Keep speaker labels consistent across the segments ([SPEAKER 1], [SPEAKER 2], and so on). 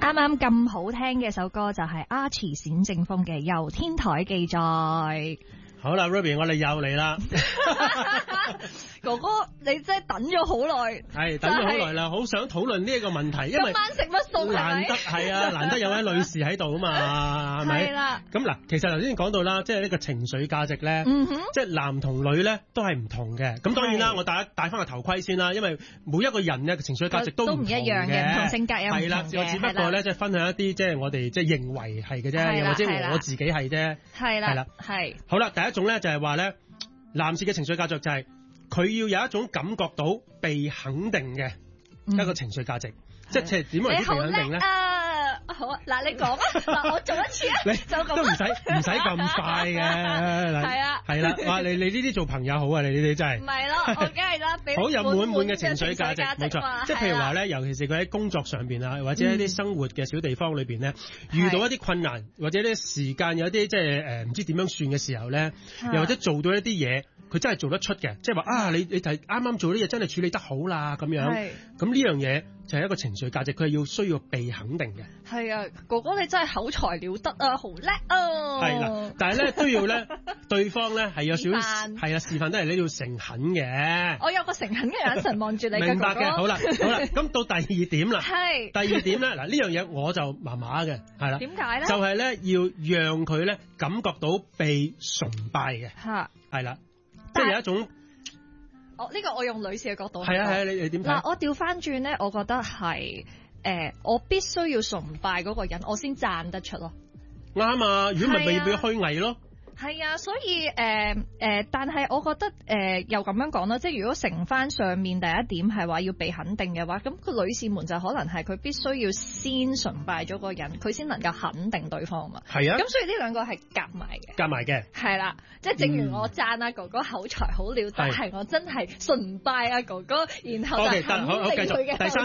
[SPEAKER 1] 啱啱咁好聽嘅首歌就係阿馳冼正風嘅《由天台記載》。
[SPEAKER 2] 好啦 ，Ruby， 我哋又嚟啦。
[SPEAKER 1] 哥哥，你真係等咗好耐。
[SPEAKER 2] 係等咗好耐啦，好想討論呢一個問題，因為
[SPEAKER 1] 今晚食乜餸？
[SPEAKER 2] 難得係啊，難得有位女士喺度啊嘛，係咪？係啦。咁嗱，其實頭先講到啦，即係呢個情緒價值咧，即係男同女咧都係唔同嘅。咁當然啦，我戴翻個頭盔先啦，因為每一個人嘅情緒價值都唔一樣嘅，唔同性格有唔同嘅。係啦，我只不過咧即係分享一啲即係我哋即係認為係嘅啫，又或者我自己係啫。係啦，係。好啦，第一種咧就係話咧，男士嘅情緒價值就係佢要有一種感覺到被肯定嘅一個情緒價值，即係點為之被肯定咧？
[SPEAKER 1] 好啊，嗱你講啊，嗱我做一次啊，
[SPEAKER 2] 你就咁都唔使咁快嘅，係啊，係啦，哇你呢啲做朋友好啊，你呢啲真係，唔係咯，我梗係啦，好有滿滿嘅情緒價值，冇錯，即係譬如話咧，尤其是佢喺工作上邊啊，或者一啲生活嘅小地方裏邊咧，遇到一啲困難或者啲時間有啲即係唔知點樣算嘅時候咧，又或者做到一啲嘢，佢真係做得出嘅，即係話啊你就係啱啱做啲嘢真係處理得好啦咁樣，咁呢樣嘢就係一個情緒價值，佢係需要被肯定嘅。係啊，哥哥你真係口才了得啊，好叻啊！係啦，但係咧都要咧，對方咧係有少少係啊，示範都係你要誠懇嘅。我有個誠懇嘅眼神望住你嘅，明白嘅。好啦，咁到第二點啦。係第二點咧，嗱呢樣嘢我就麻麻嘅，係啦。點解咧？就係咧要讓佢咧感覺到被崇拜嘅。嚇，係啦，即係有一種。呢個我用女士嘅角度。係啊係啊，你點睇？嗱，我調翻轉咧，我覺得係我必須要崇拜嗰個人，我先讚得出咯。啱啊，如果唔係咪變虛偽咯？係啊，所以但係我覺得又咁樣講啦，即係如果乘翻上面第一點係話要被肯定嘅話，咁個女士們就可能係佢必須要先崇拜咗個人，佢先能夠肯定對方嘛。係啊，咁所以呢兩個係夾埋嘅。夾埋嘅。係啦，即係正如我讚阿哥哥口才好了，但係我真係崇拜阿哥哥，然後就肯定佢嘅。第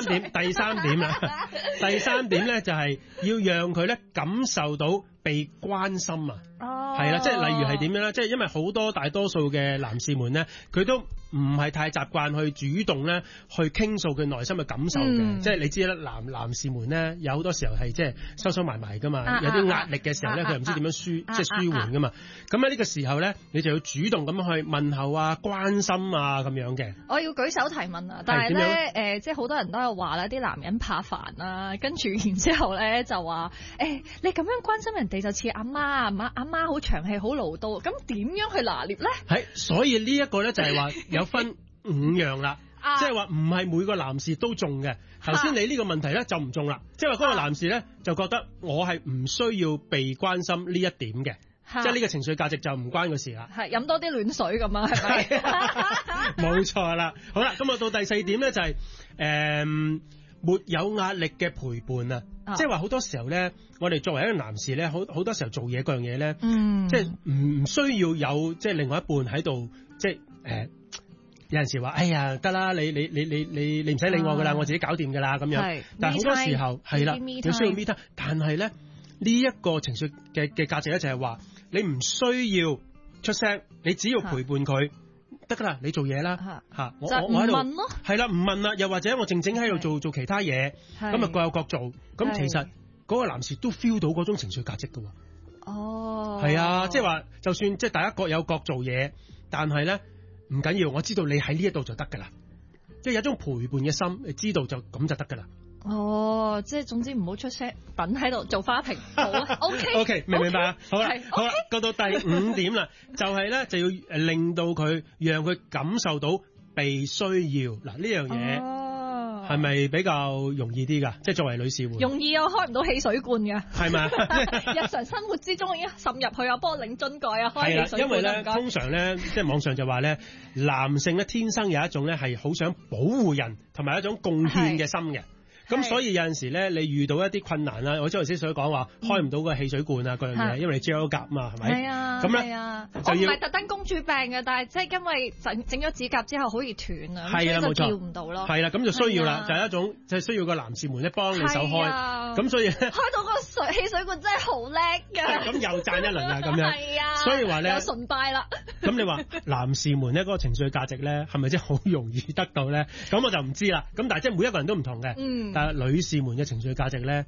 [SPEAKER 2] 三點咧就係要讓佢咧感受到被關心啊。係啦，即係例如係點樣咧？即係因為好多大多數嘅男士們咧，佢都唔係太習慣去主動咧去傾訴佢內心嘅感受嘅。即係你知啦，男士們咧有好多時候係即係收埋埋噶嘛，有啲壓力嘅時候咧，佢又唔知點樣即係舒緩噶嘛。咁喺呢個時候咧，你就要主動咁去問候啊、關心啊咁樣嘅。我要舉手提問啊，但係咧即係好多人都有話啦，啲男人怕煩啦，跟住然之後咧就話你咁樣關心人哋就似阿媽好長氣好嘮叨，咁點樣去拿捏咧？係，所以呢一個咧就係話有分5樣啦，即係話唔係每個男士都中嘅。頭先你呢個問題咧就唔中啦，即係話嗰個男士咧就覺得我係唔需要被關心呢一點嘅，即係呢個情緒價值就唔關個事啦。係飲多啲暖水咁啊，係咪？冇錯啦。好啦，咁啊到第4點咧就係沒有壓力嘅陪伴啊，即係話好多時候咧，我哋作為一個男士咧，好多時候做嘢嗰樣嘢咧，即係唔需要有即係另外一半喺度，即係有陣時話，哎呀得啦，你唔使理我噶啦，我自己搞掂噶啦咁樣。但係好多時候係啦，你需要 me time，但係咧呢一個情緒嘅價值咧就係話，你唔需要出聲，你只要陪伴佢。得噶啦，你做嘢啦吓，我喺度問咯，係啦，唔問啦，又或者我靜靜喺度做其他嘢，咁啊各有各做，咁其實嗰個男士都 feel 到嗰種情緒價值噶喎。哦，係啊，即係話就算即係大家各有各做嘢，但係咧唔緊要，我知道你喺呢一度就得噶啦，即係有一種陪伴嘅心，你知道就咁就得噶啦。哦，即係總之唔好出聲，等喺度做花瓶。好啊，OK， 明唔明白啊？好啦，好啦，過到第5點啦，就係咧就要令到佢，讓佢感受到被需要。嗱呢樣嘢係咪比較容易啲噶？即係作為女士會容易啊，開唔到汽水罐嘅係咪？日常生活之中已經滲入去啊，幫我擰樽蓋啊，開汽水罐。因為咧通常咧即係網上就話咧，男性咧天生有一種咧係好想保護人，同埋一種貢獻嘅心嘅。咁所以有陣時咧，你遇到一啲困難啦，我頭先所講話開唔到個汽水罐啊，嗰樣嘢，因為你 gel 甲嘛，係咪？係啊，咁咧我唔係特登公主病嘅，但係即係因為整咗指甲之後好易斷啊，所以就叫唔到咯。係啦，咁就需要啦，就係一種就係需要個男士們咧幫你手開，咁所以開到個汽水罐真係好叻㗎。咁又讚一輪啊，咁樣。係啊，所以話咧有崇拜啦。咁你話男士們咧嗰個情緒價值咧係咪真係好容易得到咧？咁我就唔知啦。咁但係即係每一個人都唔同嘅。但係女士們嘅情緒價值咧，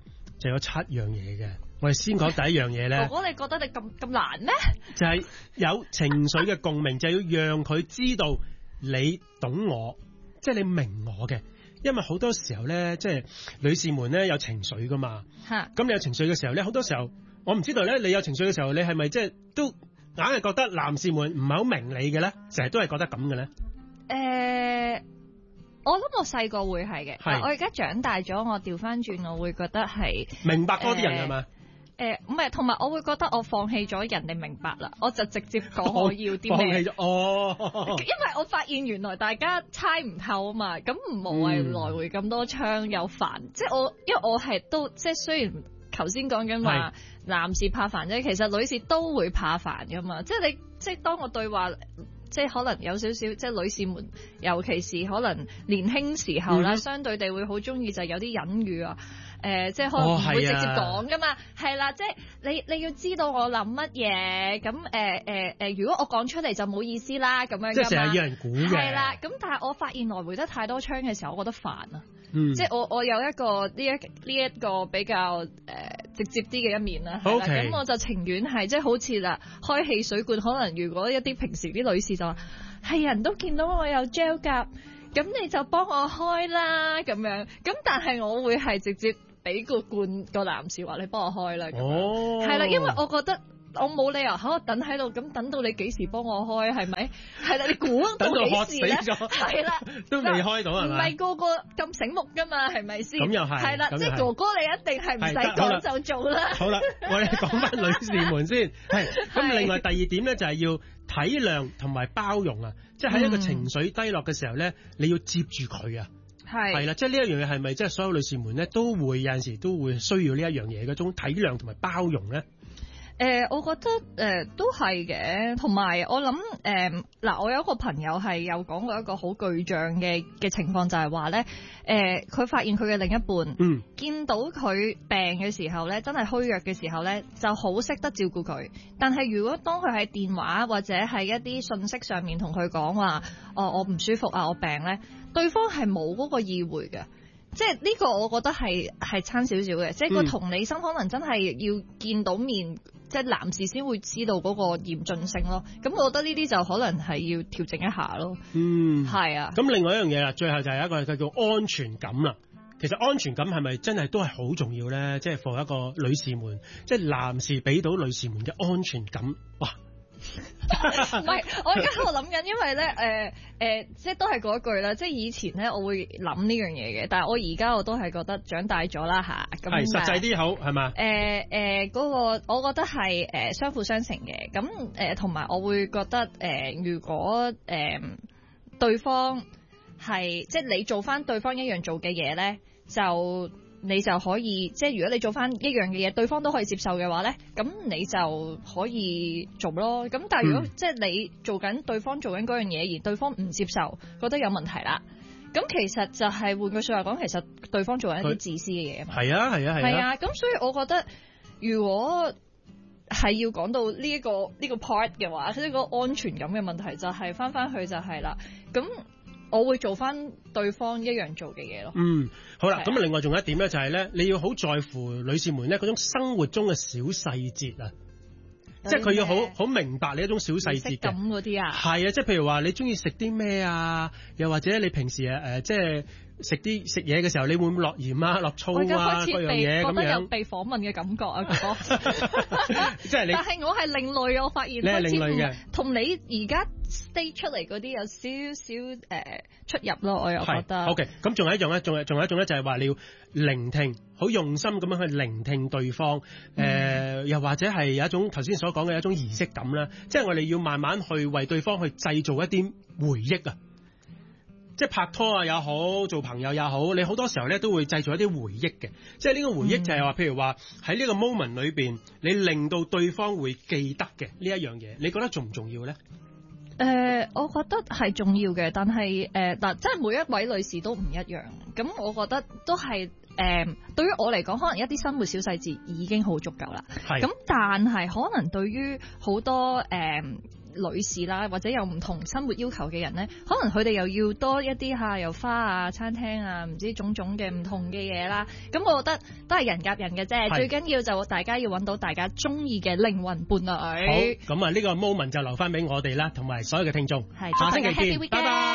[SPEAKER 2] 就有7樣嘢嘅。我哋先講第一樣嘢咧。
[SPEAKER 1] 哥哥，你覺得你咁難咩？
[SPEAKER 2] 就係有情緒嘅共鳴，就要讓佢知道你懂我，即係你明我嘅。因為好多時候咧，即係女士們咧有情緒噶嘛。咁你有情緒嘅時候咧，好多時候我唔知道咧，你有情緒嘅時候，你係咪即係都硬係覺得男士們唔係好明你嘅咧？成日都係覺得咁嘅咧？
[SPEAKER 1] 我諗我細個會係嘅，但我而家長大咗，我調翻轉，我會覺得係明白多啲人係嘛？唔係，同埋我會覺得我放棄咗人哋明白啦，我就直接講我要啲咩。放棄咗因為我發現原來大家猜唔透啊嘛，咁唔無謂來回咁多槍又煩。即係因為我係都即係雖然頭先講緊話男士怕煩啫，其實女士都會怕煩噶嘛。即係當我對話。即係可能有少少，即係女士們，尤其是可能年輕時候啦，相對地會好中意就有啲隱喻啊，即係可能唔會直接講噶嘛，係啦，即係你要知道我諗乜嘢，咁如果我講出嚟就冇意思啦，咁樣即係成日要人估嘅，係啦，咁但係我發現來回得太多槍嘅時候，我覺得煩啊，即係我有一個呢一個比較直接啲嘅一面啦，係啦，咁我就情願係即係好似啦，開汽水罐，可能如果一啲平時啲女士就話係人都見到我有 gel 夾，咁你就幫我開啦咁樣，咁但係我會係直接俾個罐個男士話你幫我開啦，係啦，因為我覺得。我冇理由喺度等喺度，咁等到你幾時幫我開係咪？係啦，你估到幾時咧？係啦，都未開到係咪？唔係個個咁醒目噶嘛，係咪先？咁又係。係啦，即係哥哥你一定係唔使講就做啦。
[SPEAKER 2] 好啦，我哋講翻女士們先。係咁，另外第二點咧就係要體諒同埋包容啊！即係喺一個情緒低落嘅時候咧，你要接住佢啊！係啦，即係呢一樣嘢係咪即係所有女士們咧都會有陣時都會需要呢一樣嘢嗰種體諒同埋包容咧？
[SPEAKER 1] 我覺得都係嘅，同埋我諗嗱，我有一個朋友係有講過一個好具象嘅情況，就係話咧，佢發現佢嘅另一半，見到佢病嘅時候咧，真係虛弱嘅時候咧，就好識得照顧佢。但係如果當佢喺電話或者係一啲信息上面同佢講話，我唔舒服啊，我病咧，對方係冇嗰個意會嘅。即係呢個我覺得係差少少嘅，即係個同理心可能真係要見到面，即係男士先會知道嗰個嚴峻性咯。咁我覺得呢啲就可能係要調整一下咯。係啊。咁
[SPEAKER 2] 另外一樣嘢啦，最後就係一個叫安全感啦。其實安全感係咪真係都係好重要咧？即係for一個女士們，即係男士俾到女士們嘅安全感，哇！
[SPEAKER 1] 唔係，我而家喺度諗緊，因為咧即係都係嗰一句啦，即係以前咧我會諗呢樣嘢嘅，但係我而家我都係覺得長大咗啦吓，咁係實際啲好係嘛？嗰個我覺得係相輔相成嘅，咁同埋我會覺得如果對方係即係你做翻對方一樣做嘅嘢咧，你就可以，即係如果你做翻一樣嘅嘢，對方都可以接受嘅話咧，咁你就可以做咯。咁但係如果即係你做緊對方做緊嗰樣嘢，而對方唔接受，覺得有問題啦，咁其實就係換句說話講，其實對方做緊一啲自私嘅嘢啊嘛。係啊係啊係啊。咁所以我覺得，如果係要講到呢一個 part 嘅話，呢個安全感嘅問題就係翻去就係啦。咁我會做翻對方一樣做嘅嘢咯。好啦，咁另外仲有一點咧，就係咧，你要好在乎女士們咧嗰種生活中嘅小細節啊，即係佢要好明白你一種小細節嘅。咁嗰啲啊？係啊，即係譬如話你中意食啲咩啊，又或者你平時即係食嘢嘅時候，你會唔會落鹽啊、落醋啊嗰樣嘢咁樣？覺得有被訪問嘅感覺啊，哥哥。即係你，但係我係另類，我發現你係另類嘅，同你而家 state 出嚟嗰啲有少少出入咯，我又覺得。OK， 咁仲有一種咧，仲有一種咧，就係話你要聆聽，好用心咁樣去聆聽對方。又或者係有一種頭先所講嘅一種儀式感啦，即係我哋要慢慢去為對方去製造一啲回憶啊。即係拍拖啊也好，做朋友也好，你好多時候咧都會製造一啲回憶嘅。即係呢個回憶就係話，譬如話喺呢個 moment 裏邊，你令到對方會記得嘅呢一樣嘢，你覺得重唔重要咧？我覺得係重要嘅，但係嗱，即係每一位女士都唔一樣。咁我覺得都係對於我嚟講，可能一啲生活小細節已經好足夠啦。咁但係可能對於好多女士啦，或者有唔同生活要求嘅人咧，可能佢哋又要多一啲下游花啊、餐廳啊，唔知種種嘅唔同嘅嘢啦。咁我覺得都係人夾人嘅啫，最緊要就大家要揾到大家中意嘅靈魂伴侶。
[SPEAKER 2] 好，咁啊呢個 moment 就留翻俾我哋啦，同埋所有嘅聽眾。
[SPEAKER 1] 係，下星期見，拜拜。